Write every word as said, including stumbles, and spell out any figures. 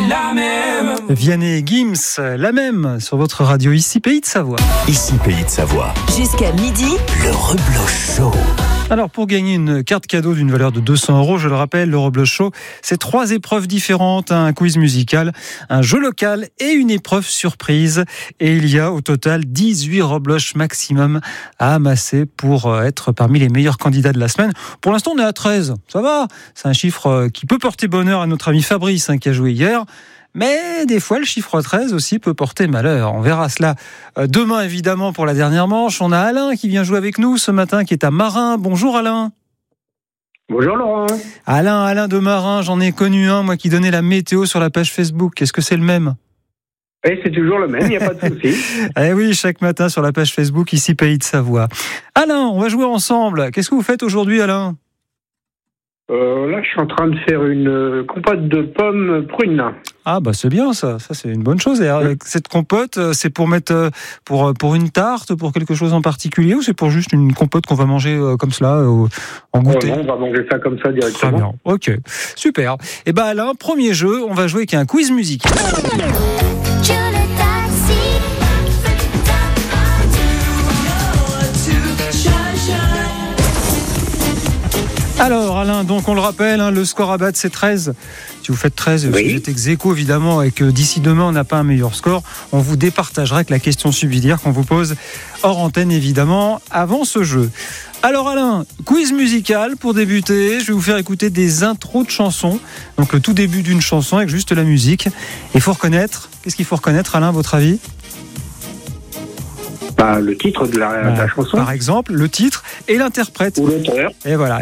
la même. Vianney et Gims, la même, sur votre radio, ici Pays de Savoie. Ici Pays de Savoie. Jusqu'à midi, le Rebloche Show. Alors, pour gagner une carte cadeau d'une valeur de deux cents euros, je le rappelle, le Rebloche Show, c'est trois épreuves différentes, un quiz musical, un jeu local et une épreuve surprise. Et il y a au total dix-huit Rebloches maximum à amasser pour être parmi les meilleurs candidats de la semaine. Pour l'instant, on est à treize. Ça va. C'est un chiffre qui peut porter bonheur à notre ami Fabrice, hein, qui a joué hier. Mais des fois, le chiffre treize aussi peut porter malheur. On verra cela demain, évidemment, pour la dernière manche. On a Alain qui vient jouer avec nous ce matin, qui est à Marin. Bonjour Alain. Bonjour Laurent. Alain, Alain de Marin, j'en ai connu un, moi, qui donnait la météo sur la page Facebook. Est-ce que c'est le même ? Et c'est toujours le même, il n'y a pas de souci. Eh oui, chaque matin sur la page Facebook, ici Pays de Savoie. Alain, on va jouer ensemble. Qu'est-ce que vous faites aujourd'hui, Alain ? Euh, là, je suis en train de faire une compote de pommes prunes. Ah bah c'est bien ça, ça c'est une bonne chose. Et oui. Cette compote, c'est pour mettre pour pour une tarte, pour quelque chose en particulier, ou c'est pour juste une compote qu'on va manger comme cela en goûter ? Oh non, on va manger ça comme ça directement. Très bien. Ok, super. Et ben Alain, premier jeu, on va jouer avec un quiz musical. Alors Alain, donc on le rappelle, hein, le score à battre c'est treize. Si vous faites treize, oui. Vous êtes ex aequo évidemment, et que d'ici demain on n'a pas un meilleur score, on vous départagera avec la question subsidiaire qu'on vous pose hors antenne évidemment avant ce jeu. Alors Alain, quiz musical pour débuter, je vais vous faire écouter des intros de chansons, donc le tout début d'une chanson avec juste la musique. Il faut reconnaître, qu'est-ce qu'il faut reconnaître Alain à votre avis ? Bah, le titre de la, bah, de la chanson. Par exemple, le titre et l'interprète. Ou l'auteur. Et voilà.